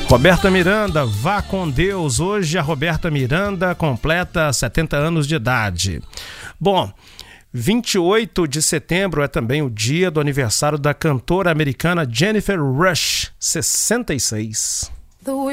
Roberta Miranda, vá com Deus. Hoje a Roberta Miranda completa 70 anos de idade. Bom, 28 de setembro é também o dia do aniversário da cantora americana Jennifer Rush, 66.